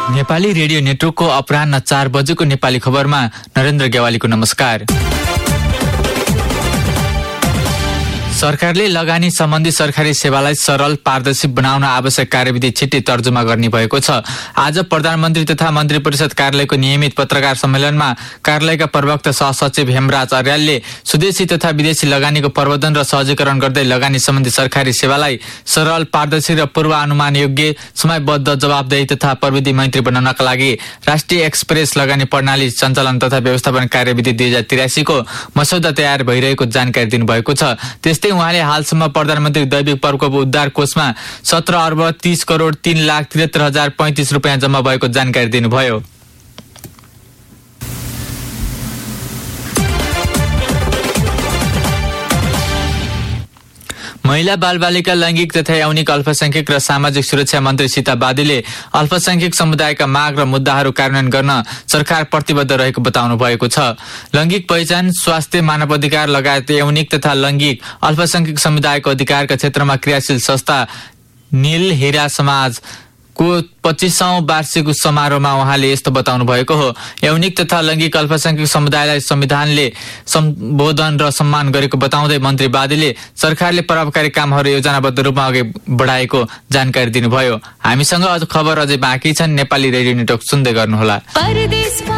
Nepali radio नेटवर्कको अपराह्न 4 बजेको नेपाली खबरमा नरेन्द्र गेवालीको नमस्कार। सरकारले लगानी सम्बन्धी सरकारी सेवालाई सरल पारदर्शी बनाउन आवश्यक कार्यविधि छिट्टै तर्जुमा गर्ने भएको छ। आज प्रधानमन्त्री तथा मन्त्री परिषद कार्यालयको नियमित पत्रकार सम्मेलनमा कार्यालयका प्रवक्ता सहसचिव हेमराज अर्यालले स्वदेशी तथा विदेशी लगानीको प्रबन्धन र सहजीकरण गर्दै लगानी सम्बन्धी सरकारी सेवालाई सरल पारदर्शी र पूर्वानुमान योग्य समयबद्ध जवाबदेही तथा प्रविधि मैत्री बनाउनका लागि राष्ट्रिय एक्सप्रेस लगानी प्रणाली सञ्चालन तथा व्यवस्थापन कार्यविधि 2083 को मसौदा तयार भइरहेको जानकारी दिनुभएको छ। त्यस्तै उहाँले हालसम्म प्रधानमन्त्री दैविक प्रकोप उद्धार कोषमा 17 अर्ब 30 करोड 3,73,035 रुपियाँ जम्मा भएको जानकारी दिनुभयो। महिला बालबालिका लैंगिक तथा यौनिक अल्पसंख्यक र सामाजिक सुरक्षा मन्त्री सीता बादीले अल्पसंख्यक समुदायका माग र मुद्दाहरू कार्यान्वयन गर्न सरकार प्रतिबद्ध रहेको बताउनु भएको छ। लैंगिक पहिचान, स्वास्थ्य, मानवाधिकार लगायत यौनिक तथा लैंगिक अल्पसंख्यक समुदायको अधिकारका क्षेत्रमा क्रियाशील संस्था नील हेरा समाज को 25औं वार्षिक समारोहमा उहाँले यस्तो बताउनु भएको हो। यौनिक तथा लैंगिक अल्पसंख्यक समुदायलाई संविधानले सम्बोधन र सम्मान गरेको बताउँदै मन्त्री बादीले सरकारले प्रभावकारी कामहरू योजनाबद्ध रूपमा अघि बढाएको जानकारी दिनुभयो। हामीसँग अझ खबर अझै बाँकी छन्। नेपाली रेडियो नेटवर्क सुन्दै गर्नुहोला।